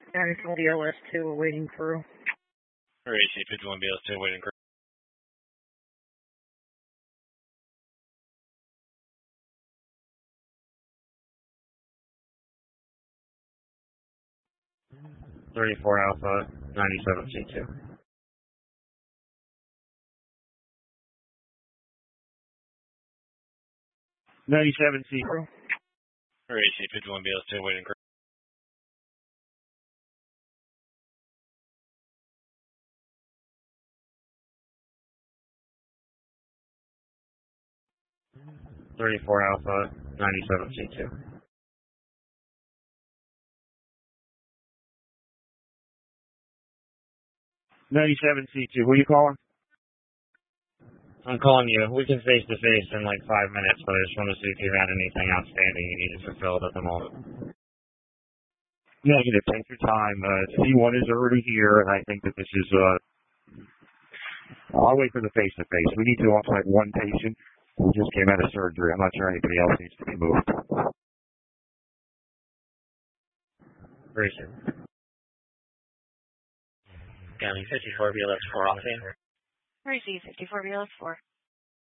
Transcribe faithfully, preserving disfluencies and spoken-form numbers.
And from D L S two awaiting crew. R A C fifty-one B L S two awaiting crew. thirty-four Alpha, ninety-seven C two. ninety-seven C two. R A C fifty-one B L S two awaiting crew. thirty-four Alpha, ninety-seven C two. ninety-seven C two, who are you calling? I'm calling you. We can face to face in like five minutes, but I just want to see if you had anything outstanding you needed fulfilled at the moment. Negative. Take your time. Uh, C one is already here, and I think that this is, uh, I'll wait for the face to face. We need to offsite one patient who just came out of surgery. I'm not sure anybody else needs to be moved. Very soon. County fifty-four B L S four off in. R A C fifty-four B L S four.